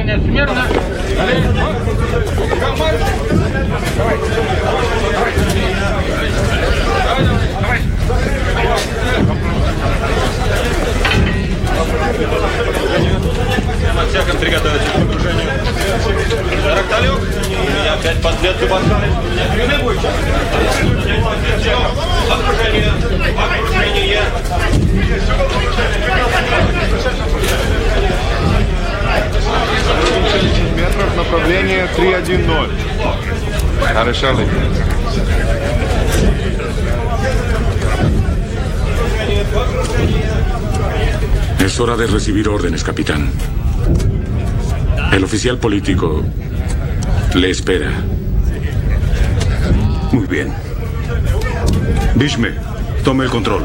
Внимание, смирно. На всяком приготовиться к погружению. Ракталюк. Меня опять подследку подхали. Не бойся. Погружение. Погружение. Метров направление 310. Хорошо ли? Es hora de recibir órdenes, capitán. El oficial político le espera. Muy bien. Bishme, tome el control.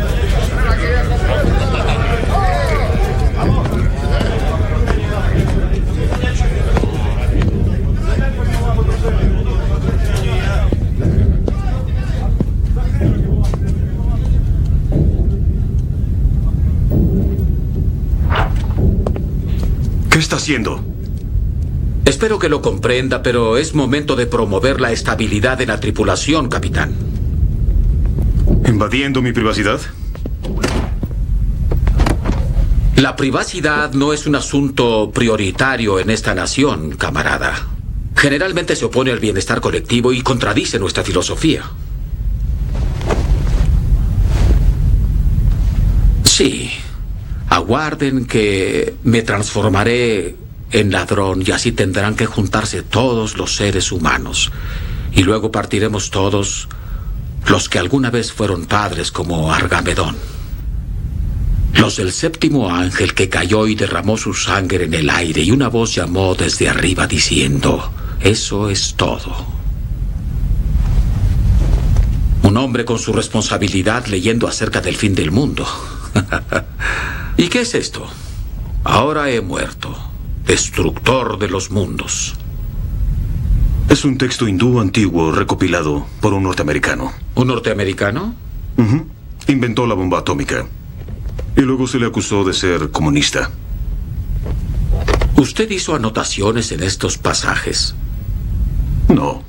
¿Qué está haciendo? Espero que lo comprenda, pero es momento de promover la estabilidad de la tripulación, capitán. ¿Invadiendo mi privacidad? La privacidad no es un asunto prioritario en esta nación, camarada. Generalmente se opone al bienestar colectivo y contradice nuestra filosofía. Sí. Aguarden que me transformaré en ladrón y así tendrán que juntarse todos los seres humanos. Y luego partiremos todos los que alguna vez fueron padres como Argamedón. Los del séptimo ángel que cayó y derramó su sangre en el aire y una voz llamó desde arriba diciendo: eso es todo. Un hombre con su responsabilidad leyendo acerca del fin del mundo. ¿Y qué es esto? Ahora he muerto, destructor de los mundos. Es un texto hindú antiguo recopilado por un norteamericano. ¿Un norteamericano? Inventó la bomba atómica. Y luego se le acusó de ser comunista. ¿Usted hizo anotaciones en estos pasajes? No.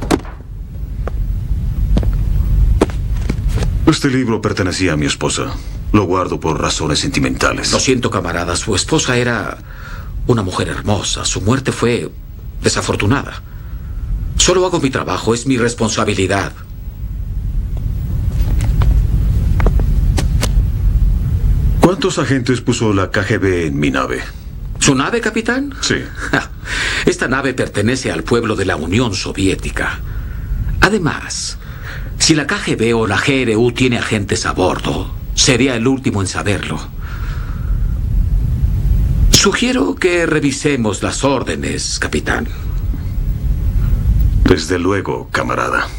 Este libro pertenecía a mi esposa. Lo guardo por razones sentimentales. Lo siento, camarada. Su esposa era una mujer hermosa. Su muerte fue desafortunada. Solo hago mi trabajo. Es mi responsabilidad. ¿Cuántos agentes puso la KGB en mi nave? ¿Su nave, capitán? Sí. Esta nave pertenece al pueblo de la Unión Soviética. Además, si la KGB o la GRU tiene agentes a bordo, sería el último en saberlo. Sugiero que revisemos las órdenes, capitán. Desde luego, camarada.